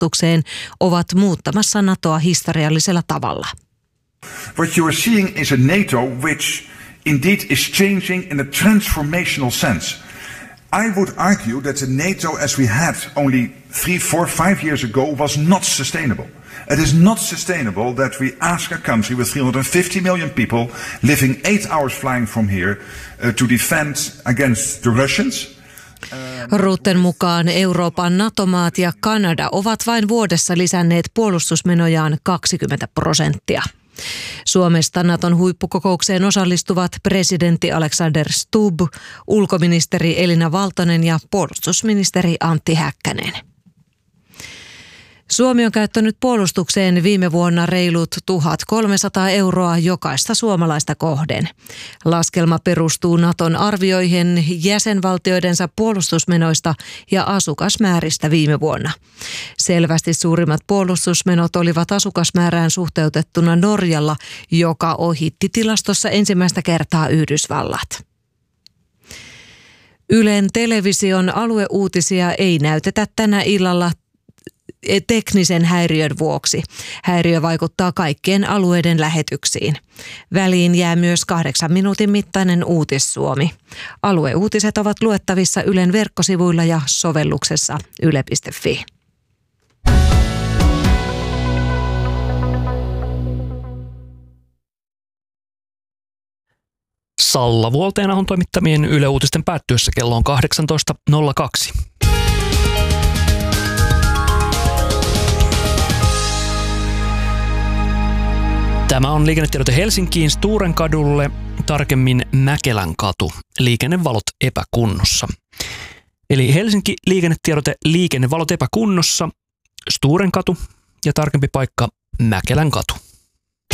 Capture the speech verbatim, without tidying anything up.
puolustukseen ovat muuttamassa NATOa historiallisella tavalla. What you are seeing is a NATO which indeed is changing in a transformational sense. I would argue that the NATO as we had only three, four, five years ago was not sustainable. It is not sustainable that we ask a country with three hundred fifty million people living eight hours flying from here uh, to defend against the Russians. Rutten mukaan Euroopan NATO-maat ja Kanada ovat vain vuodessa lisänneet puolustusmenojaan kaksikymmentä prosenttia. Suomesta Naton huippukokoukseen osallistuvat presidentti Alexander Stubb, ulkoministeri Elina Valtonen ja puolustusministeri Antti Häkkänen. Suomi on käyttänyt puolustukseen viime vuonna reilut tuhatkolmesataa euroa jokaista suomalaista kohden. Laskelma perustuu Naton arvioihin jäsenvaltioidensa puolustusmenoista ja asukasmääristä viime vuonna. Selvästi suurimmat puolustusmenot olivat asukasmäärään suhteutettuna Norjalla, joka ohitti tilastossa ensimmäistä kertaa Yhdysvallat. Ylen television alueuutisia ei näytetä tänä illalla teknisen häiriön vuoksi. Häiriö vaikuttaa kaikkien alueiden lähetyksiin. Väliin jää myös kahdeksan minuutin mittainen Uutissuomi. Alueuutiset ovat luettavissa Ylen verkkosivuilla ja sovelluksessa yle piste fi. Salla Vuolteenahon toimittamien Yle Uutisten päättyessä kello on kahdeksantoista nolla kaksi. Tämä on liikennetiedote Helsinkiin Sturenkadulle, tarkemmin Mäkelän katu, liikennevalot epäkunnossa. Eli Helsinki liikennetiedote liikennevalot epäkunnossa, Sturenkatu ja tarkempi paikka Mäkelän katu.